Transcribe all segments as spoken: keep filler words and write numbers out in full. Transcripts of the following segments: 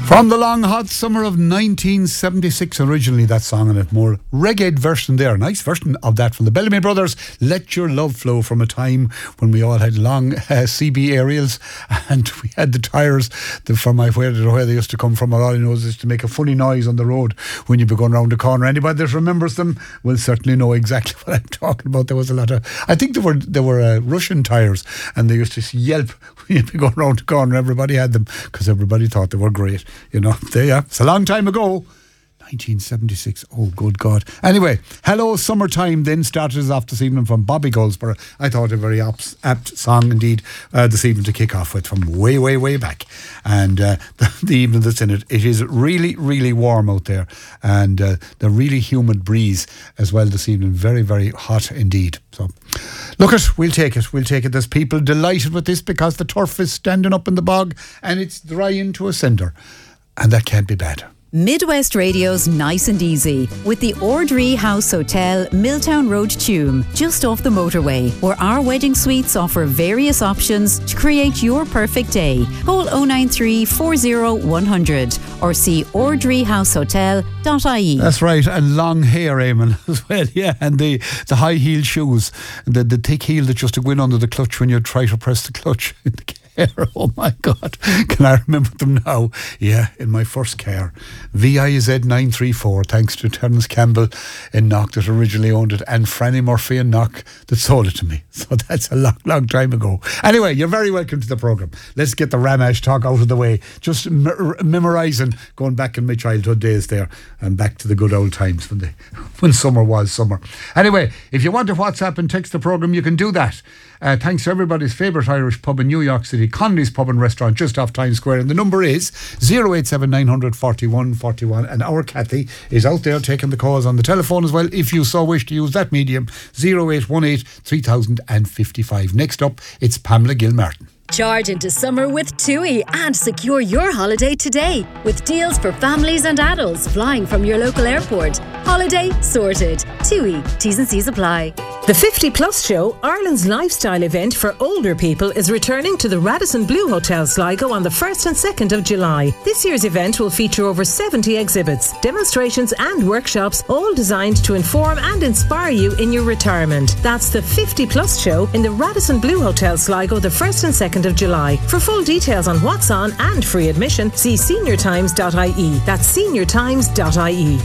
From the long hot summer of nineteen seventy-six, originally that song, and a more reggae version there, a nice version of that from the Bellamy Brothers, Let Your Love Flow, from a time when we all had long uh, C B aerials and we had the tyres from my, where, where they used to come from. All I know is to make a funny noise on the road when you'd be going round the corner. Anybody that remembers them will certainly know exactly what I'm talking about. There was a lot of, I think they were, they were uh, Russian tyres, and they used to yelp when you'd be going round the corner. Everybody had them because everybody thought they were great. You know, there, yeah, it's a long time ago. nineteen seventy-six, oh good God. Anyway, Hello Summertime then started us off this evening from Bobby Goldsborough. I thought a very apt, apt song indeed uh, this evening to kick off with, from way, way, way back. And uh, the, the evening that's in it, it is really, really warm out there, and uh, the really humid breeze as well this evening. Very, very hot indeed. So look it, we'll take it, we'll take it. There's people delighted with this because the turf is standing up in the bog and it's drying to a cinder. And that can't be bad. Midwest Radio's Nice and Easy with the Ordree House Hotel, Milltown Road, Tuam, just off the motorway, where our wedding suites offer various options to create your perfect day. Call oh nine three, four oh, one hundred or see ordree house hotel dot I E. That's right, and long hair, Eamon, as well, yeah, and the, the high heel shoes, the, the thick heel that just to go in under the clutch when you try to press the clutch in the car. Oh my God, can I remember them now? Yeah, in my first car, V I Z nine three four, thanks to Terence Campbell in Knock that originally owned it, and Franny Murphy in Knock that sold it to me. So that's a long, long time ago. Anyway, you're very welcome to the programme. Let's get the Ramash talk out of the way. Just m- memorising, going back in my childhood days there, and back to the good old times when, they, when summer was summer. Anyway, if you want to WhatsApp and text the programme, you can do that. Uh, thanks to everybody's favourite Irish pub in New York City, Connolly's Pub and Restaurant, just off Times Square. And the number is oh eight seven nine hundred forty-one forty-one. And our Kathy is out there taking the calls on the telephone as well, if you so wish to use that medium, oh eight one eight, three thousand fifty-five. Next up, it's Pamela Gilmartin. Charge into summer with TUI and secure your holiday today with deals for families and adults flying from your local airport. Holiday sorted. TUI. T's and C's apply. The fifty plus Show, Ireland's lifestyle event for older people, is returning to the Radisson Blu Hotel Sligo on the first and second of July. This year's event will feature over seventy exhibits, demonstrations and workshops, all designed to inform and inspire you in your retirement. That's the fifty plus Show in the Radisson Blu Hotel Sligo the first and second of July. For full details on what's on and free admission, see senior times dot I E. That's senior times dot I E.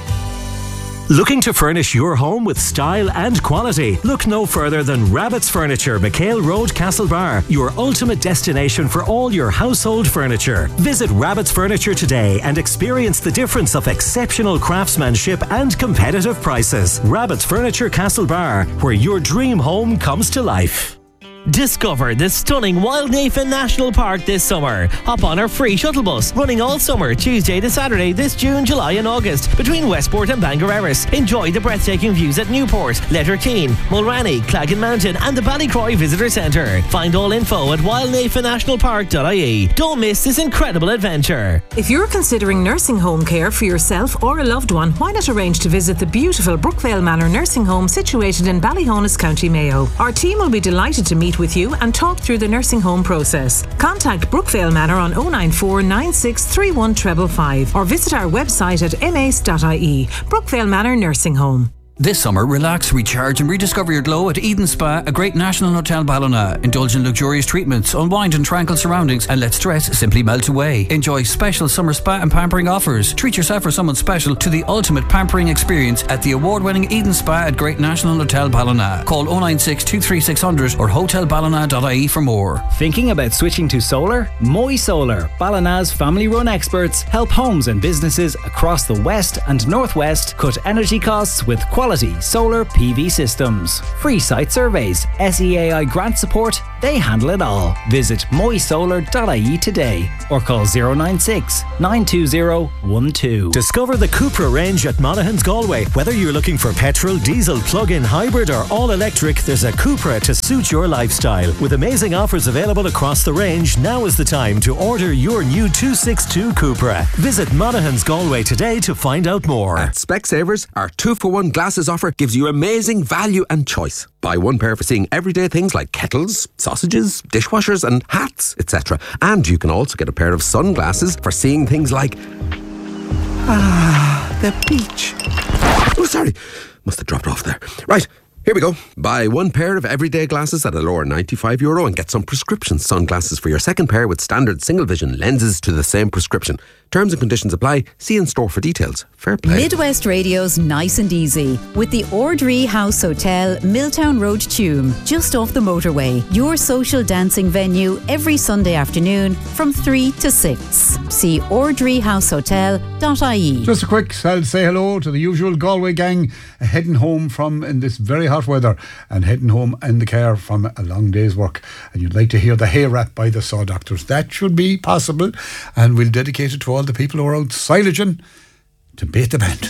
Looking to furnish your home with style and quality? Look no further than Rabbit's Furniture, McHale Road, Castlebar, your ultimate destination for all your household furniture. Visit Rabbit's Furniture today and experience the difference of exceptional craftsmanship and competitive prices. Rabbit's Furniture, Castlebar, where your dream home comes to life. Discover the stunning Wildnafen National Park this summer. Hop on our free shuttle bus running all summer, Tuesday to Saturday this June, July and August between Westport and Bangor Erris. Enjoy the breathtaking views at Newport, Letterkeene, Mulranny, Claggan Mountain and the Ballycroy Visitor Centre. Find all info at wildnafen national park dot I E. Don't miss this incredible adventure. If you're considering nursing home care for yourself or a loved one, why not arrange to visit the beautiful Brookvale Manor Nursing Home situated in Ballyhonus, County Mayo. Our team will be delighted to meet with you and talk through the nursing home process. Contact Brookvale Manor on oh nine four, nine six three one five five five or visit our website at m a c e dot I E. Brookvale Manor Nursing Home. This summer, relax, recharge and rediscover your glow at Eden Spa, a great national hotel Ballina. Indulge in luxurious treatments, unwind in tranquil surroundings and let stress simply melt away. Enjoy special summer spa and pampering offers. Treat yourself or someone special to the ultimate pampering experience at the award-winning Eden Spa at Great National Hotel Ballina. Call oh nine six, two three six zero zero or hotel ballina dot I E for more. Thinking about switching to solar? Moy Solar, Ballina's family-run experts, help homes and businesses across the west and northwest cut energy costs with quality solar P V systems. Free site surveys, S E A I grant support, they handle it all. Visit moy solar dot I E today or call oh nine six, nine two zero, one two. Discover the Cupra range at Monaghan's Galway. Whether you're looking for petrol, diesel, plug-in, hybrid or all-electric, there's a Cupra to suit your lifestyle. With amazing offers available across the range, now is the time to order your new two sixty-two Cupra. Visit Monaghan's Galway today to find out more. At Specsavers, our two for one glass Glasses offer gives you amazing value and choice. Buy one pair for seeing everyday things like kettles, sausages, dishwashers and hats, et cetera. And you can also get a pair of sunglasses for seeing things like... Ah, the beach. Oh, sorry. Must have dropped off there. Right. Here we go. Buy one pair of everyday glasses at a lower ninety-five euro and get some prescription sunglasses for your second pair with standard single vision lenses to the same prescription. Terms and conditions apply. See in store for details. Fair play. Midwest Radio's Nice and Easy with the Ordree House Hotel, Milltown Road, Tuam, just off the motorway. Your social dancing venue every Sunday afternoon from three to six. See ordree house hotel dot I E. Just a quick, I'll say hello to the usual Galway gang heading home from in this very hot weather and heading home in the car from a long day's work. And you'd like to hear the hay rap by the Saw Doctors. That should be possible, and we'll dedicate it to all the people who are out silaging to bait the band.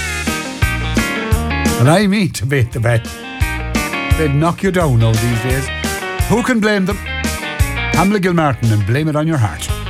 And I mean to bait the band. They'd knock you down now these days. Who can blame them? Pamela Gilmartin and Blame It On Your Heart.